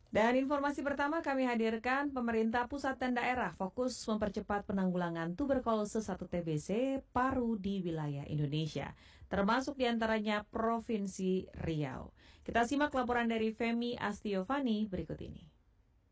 Dan informasi pertama kami hadirkan, pemerintah pusat dan daerah fokus mempercepat penanggulangan tuberkulosis atau TBC paru di wilayah Indonesia, termasuk diantaranya Provinsi Riau. Kita simak laporan dari Femi Astiovani berikut ini.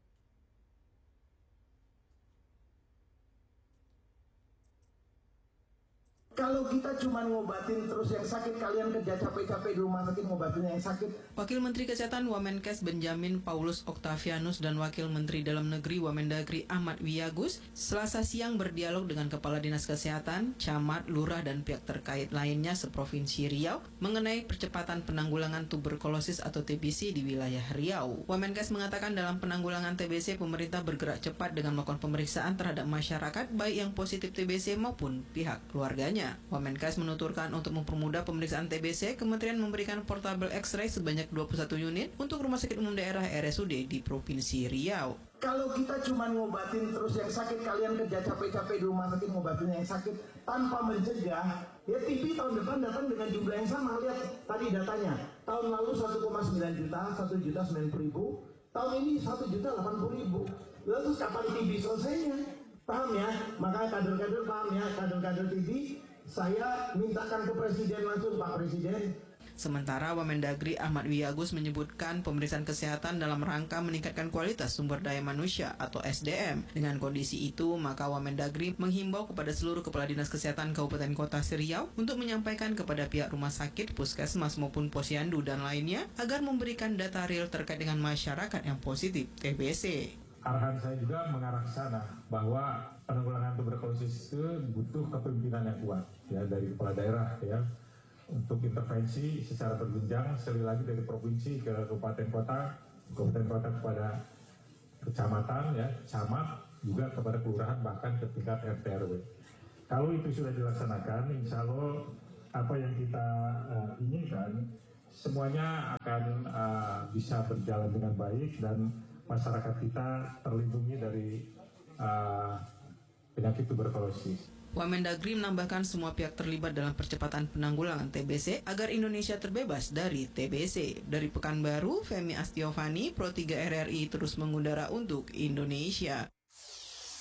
Kalau kita cuma ngobatin terus yang sakit, kalian kerja capek-capek di rumah sakit ngobatin yang sakit. Wakil Menteri Kesehatan Wamenkes Benjamin Paulus Octavianus dan Wakil Menteri Dalam Negeri Wamendagri Ahmad Wiyagus Selasa siang berdialog dengan Kepala Dinas Kesehatan, Camat, Lurah, dan pihak terkait lainnya seprovinsi Riau mengenai percepatan penanggulangan tuberkulosis atau TBC di wilayah Riau. Wamenkes mengatakan dalam penanggulangan TBC pemerintah bergerak cepat dengan melakukan pemeriksaan terhadap masyarakat baik yang positif TBC maupun pihak keluarganya. Wamenkes menuturkan untuk mempermudah pemeriksaan TBC, Kementerian memberikan portable X-ray sebanyak 21 unit untuk Rumah Sakit Umum Daerah RSUD di Provinsi Riau. Kalau kita cuma ngobatin terus yang sakit, kalian kerja capek-capek di rumah sakit ngobatin yang sakit tanpa mencegah, ya TB tahun depan datang dengan jumlah yang sama. Lihat tadi datanya, tahun lalu 1,9 juta, 1.090.000, tahun ini 1.080.000. Lalu kapan TB selesainya? Paham ya? Maka kader-kader paham ya, kader-kader TB, saya mintakan ke Presiden langsung, Pak Presiden. Sementara Wamendagri Ahmad Wiyagus menyebutkan pemeriksaan kesehatan dalam rangka meningkatkan kualitas sumber daya manusia atau SDM. Dengan kondisi itu, maka Wamendagri menghimbau kepada seluruh Kepala Dinas Kesehatan Kabupaten Kota Riau untuk menyampaikan kepada pihak rumah sakit, puskesmas maupun posyandu dan lainnya agar memberikan data real terkait dengan masyarakat yang positif TBC. Arahan saya juga mengarah ke sana bahwa penanggulangan tuberkulosis itu butuh kepemimpinan yang kuat ya dari kepala daerah ya untuk intervensi secara berjenjang sekali lagi dari provinsi ke kabupaten kota kepada kecamatan ya camat juga kepada kelurahan bahkan ke tingkat RT RW. Kalau itu sudah dilaksanakan, insya Allah apa yang kita inginkan semuanya akan bisa berjalan dengan baik dan masyarakat kita terlindungi dari penyakit tuberkulosis. Wamendagri menambahkan semua pihak terlibat dalam percepatan penanggulangan TBC agar Indonesia terbebas dari TBC. Dari Pekanbaru, Femi Astiovani, Pro 3 RRI terus mengudara untuk Indonesia.